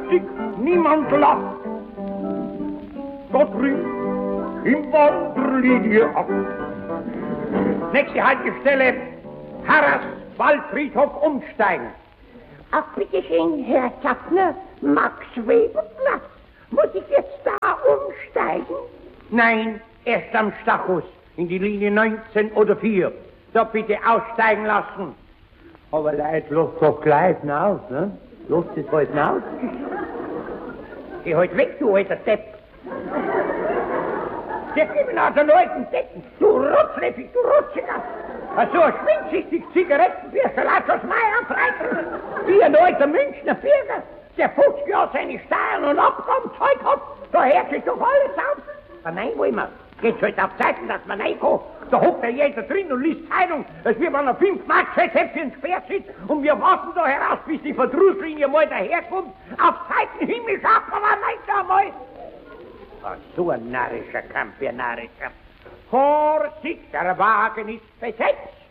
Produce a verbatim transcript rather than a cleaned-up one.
sich niemand lacht. Gott rief im Wanderlinie ab. Nächste Haltestelle, Harras Waldfriedhof umsteigen. Ach, bitteschön, Herr Schaffner, Max-Weber-Platz. Muss ich jetzt da umsteigen? Nein, erst am Stachus, in die Linie neunzehn oder vier. Da bitte aussteigen lassen. Aber Leute, lass doch gleich hinaus, ne? Lass das halt hinaus. Geh halt weg, du alter Depp. Der gib mir aus den alten Decken. Du Rotzläppig, du Rotziger. So ein schwindsüchtig Zigarettenbürstel aus Meier Freitag. Wie ein alter Münchner Bürger, der fünfzig Jahre seine Steuern und Abgaben zahlt hat. Da hört sich doch alles auf. Aber nein, wollen wir. Geht's halt auf Zeiten, dass man reinkommt. Da hockt ja jeder drin und liest Zeitung, als wir an fünf Mark Rezepte ins Pferd sitzt und wir warten da heraus, bis die Verdrusslinie mal daherkommt. Auf Zeiten Himmel schaut man nicht einmal. Ach, so ein narrischer Kampf, ein narrischer. Vorsicht, der Wagen ist besetzt.